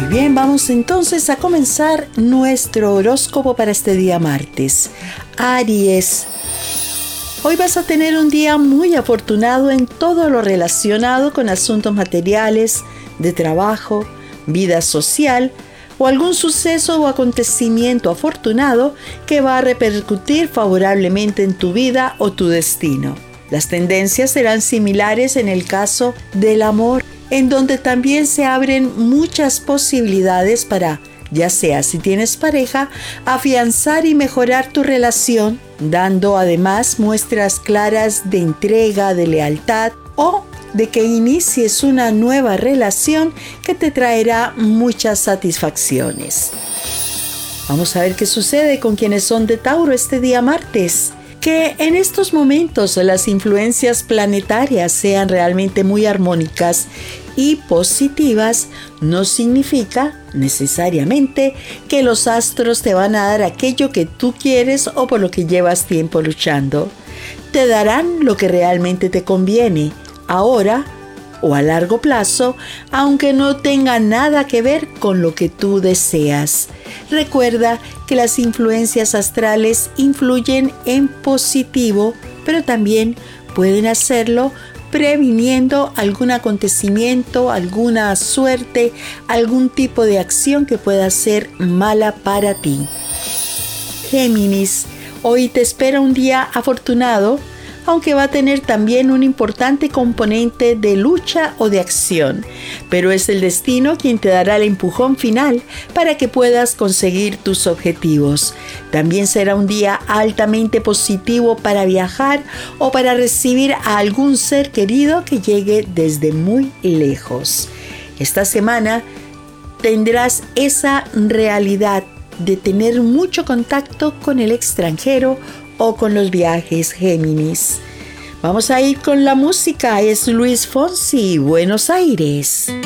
Bien, vamos entonces a comenzar nuestro horóscopo para este día martes. Aries. Hoy vas a tener un día muy afortunado en todo lo relacionado con asuntos materiales, de trabajo, vida social o algún suceso o acontecimiento afortunado que va a repercutir favorablemente en tu vida o tu destino. Las tendencias serán similares en el caso del amor, en donde también se abren muchas posibilidades para, ya sea si tienes pareja, afianzar y mejorar tu relación, dando además muestras claras de entrega, de lealtad o de que inicies una nueva relación que te traerá muchas satisfacciones. Vamos a ver qué sucede con quienes son de Tauro este día martes. Que en estos momentos las influencias planetarias sean realmente muy armónicas y positivas no significa necesariamente que los astros te van a dar aquello que tú quieres o por lo que llevas tiempo luchando. Te darán lo que realmente te conviene, ahora o a largo plazo, aunque no tenga nada que ver con lo que tú deseas. Recuerda que las influencias astrales influyen en positivo, pero también pueden hacerlo previniendo algún acontecimiento, alguna suerte, algún tipo de acción que pueda ser mala para ti. Géminis, hoy te espera un día afortunado, aunque va a tener también un importante componente de lucha o de acción, pero es el destino quien te dará el empujón final para que puedas conseguir tus objetivos. También será un día altamente positivo para viajar o para recibir a algún ser querido que llegue desde muy lejos. Esta semana tendrás esa realidad de tener mucho contacto con el extranjero o con los viajes, Géminis. Vamos a ir con la música. Es Luis Fonsi, Buenos Aires.